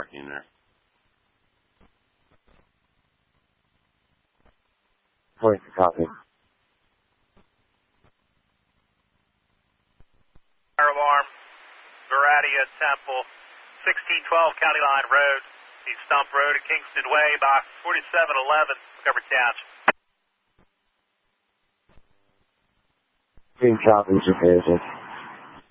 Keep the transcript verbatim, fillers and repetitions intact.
parking there. Point to copy. Fire alarm, Veradia Temple, sixteen twelve County Line Road, East Stump Road at Kingston Way by forty-seven eleven, Montgomery Township. Green Chopper, Japan.